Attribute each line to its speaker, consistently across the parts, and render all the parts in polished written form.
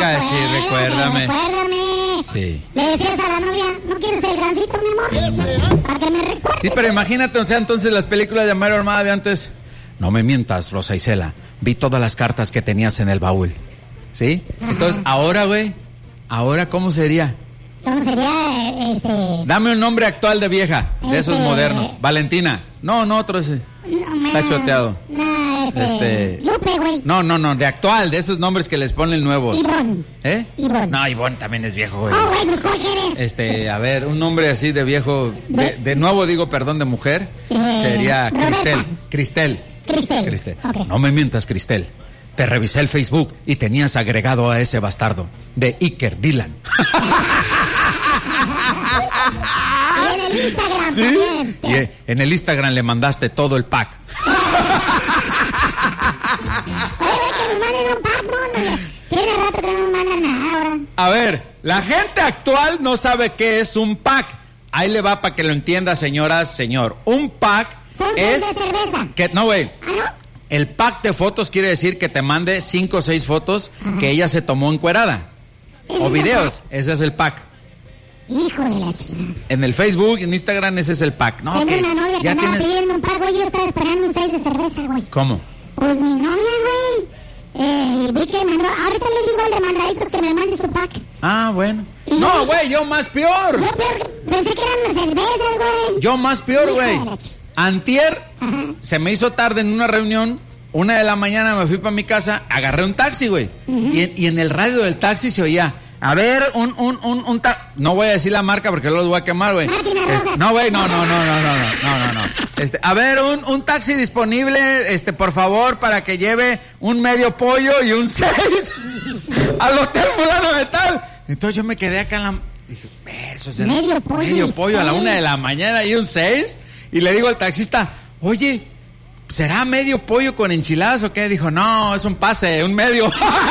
Speaker 1: Recuérdame.
Speaker 2: Sí, recuérdame. Sí.
Speaker 1: Le decías a la novia, ¿no quieres el gansito, mi amor? Para que me recuerdes.
Speaker 2: Sí, pero imagínate, o sea, entonces las películas de Mario Armada de antes. No me mientas, Rosa Isela. Vi todas las cartas que tenías en el baúl. ¿Sí? Ajá. Entonces, ahora, güey, ¿cómo sería?
Speaker 1: ¿Cómo sería,
Speaker 2: Dame un nombre actual de vieja, de esos modernos. Valentina. No, otro ese. Está choteado.
Speaker 1: Lupe, güey.
Speaker 2: No, de actual, de esos nombres que les ponen nuevos.
Speaker 1: Ivonne. Ivonne.
Speaker 2: No, Ivonne también es viejo, güey.
Speaker 1: Oh, güey, pues ¿cuál quieres?
Speaker 2: A ver, un nombre así de viejo, de nuevo digo, perdón, de mujer, sería Cristel. Cristel. Okay. No me mientas, Cristel. Te revisé el Facebook y tenías agregado a ese bastardo de Iker Dylan.
Speaker 1: Y en el Instagram
Speaker 2: ¿sí?
Speaker 1: También.
Speaker 2: Y en el Instagram le mandaste todo el pack.
Speaker 1: Oye, que nos manden un pack, no. Tiene rato que no nos mandan nada ahora.
Speaker 2: A ver, la gente actual no sabe qué es un pack. Ahí le va para que lo entienda, señoras, señor. Un pack es...
Speaker 1: de cerveza.
Speaker 2: No, güey.
Speaker 1: ¿Ah, no?
Speaker 2: El pack de fotos quiere decir que te mande 5 o 6 fotos que ella se tomó encuerada. O videos. Ese es el pack.
Speaker 1: Hijo de la chingada.
Speaker 2: En el Facebook, en Instagram, ese es el pack. No,
Speaker 1: tengo una novia que andaba pidiendo un pack, güey. Yo estaba esperando un 6 de cerveza, güey.
Speaker 2: ¿Cómo?
Speaker 1: Pues mi novia, güey. Vi que mandó. Ahorita les digo al de mandaditos que me mande su pack.
Speaker 2: Ah, bueno. No, güey, yo más peor.
Speaker 1: Yo peor. Pensé que eran las cervezas, güey.
Speaker 2: Yo más peor, güey. Antier, se me hizo tarde en una reunión, 1:00 a.m, me fui para mi casa, agarré un taxi, güey. Y en el radio del taxi se oía, a ver, no voy a decir la marca porque luego los voy a quemar, güey. No, güey, no. A ver, un taxi disponible, por favor, para que lleve un medio pollo y un 6 al hotel fulano de tal. Entonces yo me quedé acá en la... Dije, eso es
Speaker 1: medio pollo
Speaker 2: a la 1:00 a.m. y un 6. Y le digo al taxista, oye, ¿será medio pollo con enchiladas o qué? Dijo, no, es un pase, un medio.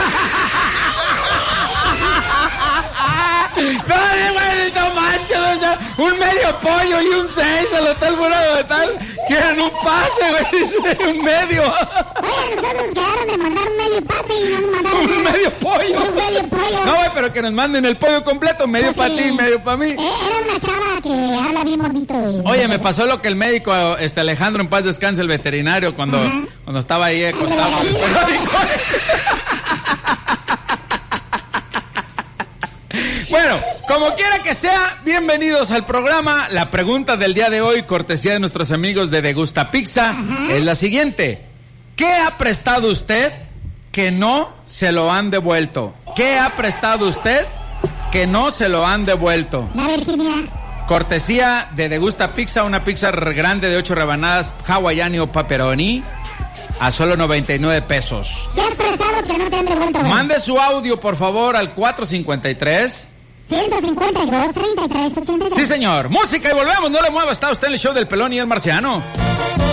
Speaker 2: No, macho, o sea, un medio pollo y un 6 al hotel bueno de tal. Quieren un pase, güey, dice, un medio.
Speaker 1: Oye, nosotros quedaron de mandar un medio pase y nos mandaron
Speaker 2: un medio pollo.
Speaker 1: Un medio pollo.
Speaker 2: No, güey, pero que nos manden el pollo completo, medio para ti, medio para mí.
Speaker 1: Era una chava que habla bien bonito.
Speaker 2: Oye, me pasó lo que el médico, Alejandro, en paz descanse, el veterinario, cuando estaba ahí acostado en el periódico. Bueno, como quiera que sea, bienvenidos al programa. La pregunta del día de hoy, cortesía de nuestros amigos de Degusta Pizza, es la siguiente. ¿Qué ha prestado usted que no se lo han devuelto? ¿Qué ha prestado usted que no se lo han devuelto?
Speaker 1: La Virginia.
Speaker 2: Cortesía de Degusta Pizza, una pizza grande de 8 rebanadas, hawaiani o pepperoni, a solo 99 pesos.
Speaker 1: ¿Qué has prestado que no te han devuelto?
Speaker 2: Mande su audio, por favor, al 453...
Speaker 1: 152-33-83.
Speaker 2: Sí, señor. Música y volvemos. No le mueva. Está usted en el show del Pelón y el Marciano.